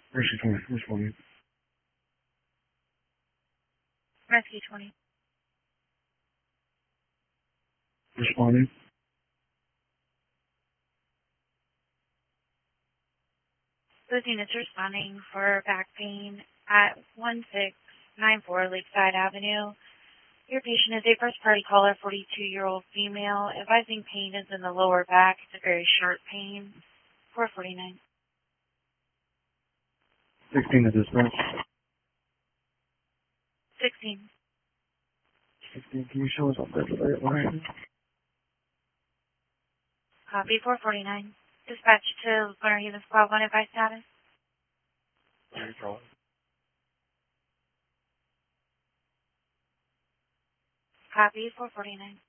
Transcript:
Mercy 20, responding. Rescue 20. Responding. Those units responding for back pain at 1694 Lakeside Avenue. Your patient is a first-party caller, 42-year-old female, advising pain is in the lower back. It's a very sharp pain. 449. 16 to dispatch. 16. 16, can you show us on that line? Copy 449. Dispatch to Learner Healing Squad 1 advice status. Copy 449.